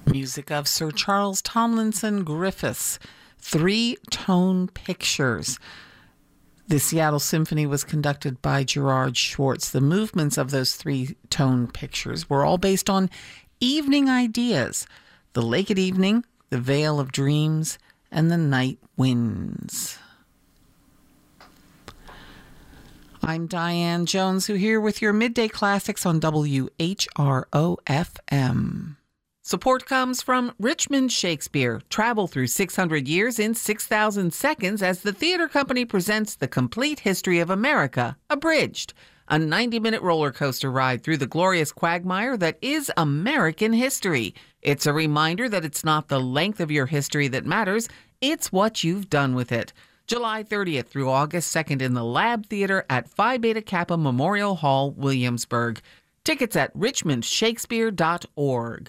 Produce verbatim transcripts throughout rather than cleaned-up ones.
Music of Sir Charles Tomlinson Griffiths, Three Tone Pictures. The Seattle Symphony was conducted by Gerard Schwartz. The movements of those three-tone pictures were all based on evening ideas: the lake at evening, the Vale of Dreams, and the night winds. I'm Diane Jones, who here with your Midday Classics on W H R O F M. Support comes from Richmond Shakespeare. Travel through six hundred years in six thousand seconds as the theater company presents The Complete History of America, Abridged, a ninety-minute roller coaster ride through the glorious quagmire that is American history. It's a reminder that it's not the length of your history that matters, it's what you've done with it. July thirtieth through August second in the Lab Theater at Phi Beta Kappa Memorial Hall, Williamsburg. Tickets at richmond shakespeare dot org.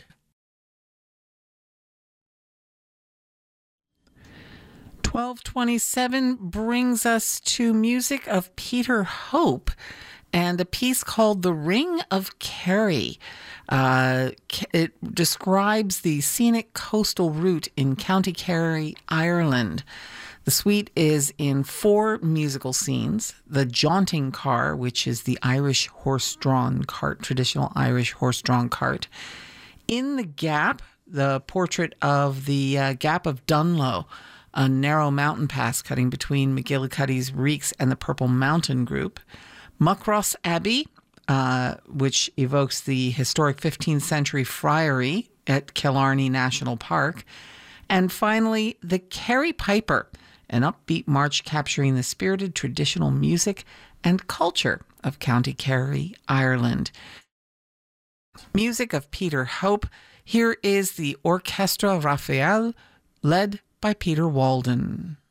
twelve twenty-seven brings us to music of Peter Hope and a piece called The Ring of Kerry. Uh, it describes the scenic coastal route in County Kerry, Ireland. The suite is in four musical scenes: the jaunting car, which is the Irish horse-drawn cart, traditional Irish horse-drawn cart. In the Gap, the portrait of the uh, Gap of Dunlow, a narrow mountain pass cutting between McGillicuddy's Reeks and the Purple Mountain Group. Muckross Abbey, uh, which evokes the historic fifteenth century friary at Killarney National Park. And finally, the Kerry Piper, an upbeat march capturing the spirited traditional music and culture of County Kerry, Ireland. Music of Peter Hope. Here is the Orchestra Raphael, led by Peter Walden.